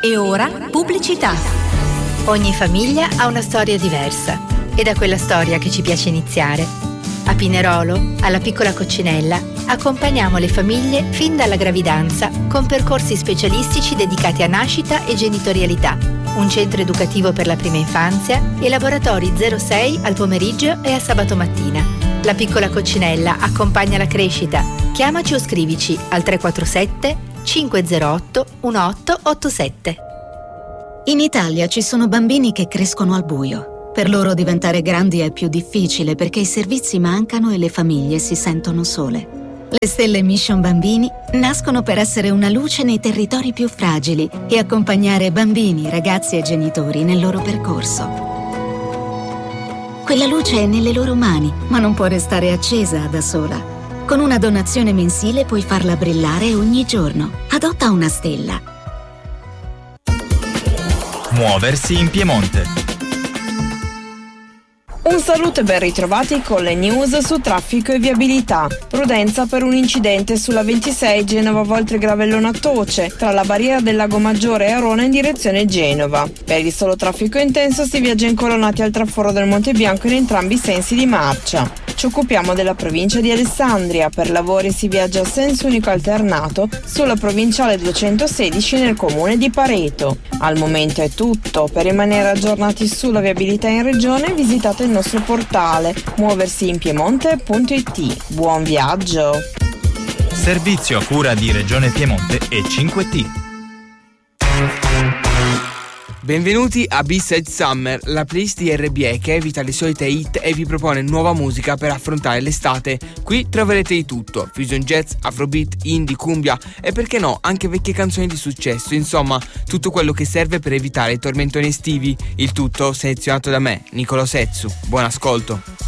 E ora pubblicità. Ogni famiglia ha una storia diversa ed è da quella storia che ci piace iniziare. A Pinerolo, alla Piccola Coccinella, accompagniamo le famiglie fin dalla gravidanza con percorsi specialistici dedicati a nascita e genitorialità, un centro educativo per la prima infanzia e laboratori 06 al pomeriggio e a sabato mattina. La Piccola Coccinella accompagna la crescita. Chiamaci o scrivici al 347 508 1887. In Italia ci sono bambini che crescono al buio. Per loro diventare grandi è più difficile perché i servizi mancano e le famiglie si sentono sole. Le Stelle Mission Bambini nascono per essere una luce nei territori più fragili e accompagnare bambini, ragazzi e genitori nel loro percorso. Quella luce è nelle loro mani, ma non può restare accesa da sola. Con una donazione mensile puoi farla brillare ogni giorno. Adotta una stella. Muoversi in Piemonte. Un saluto e ben ritrovati con le news su traffico e viabilità. Prudenza per un incidente sulla 26 Genova Voltregravellona Toce, tra la barriera del Lago Maggiore e Arona in direzione Genova. Per il solo traffico intenso si viaggia incolonnati al traforo del Monte Bianco in entrambi i sensi di marcia. Ci occupiamo della provincia di Alessandria. Per lavori si viaggia a senso unico alternato sulla provinciale 216 nel comune di Pareto. Al momento è tutto. Per rimanere aggiornati sulla viabilità in regione visitate il nostro portale muoversiinpiemonte.it. Buon viaggio! Servizio a cura di Regione Piemonte e 5T. Benvenuti a B-Side Summer, la playlist di RBE che evita le solite hit e vi propone nuova musica per affrontare l'estate. Qui troverete di tutto: fusion jazz, afrobeat, indie, cumbia e perché no, anche vecchie canzoni di successo. Insomma, tutto quello che serve per evitare i tormentoni estivi. Il tutto selezionato da me, Nicolo Setsu. Buon ascolto.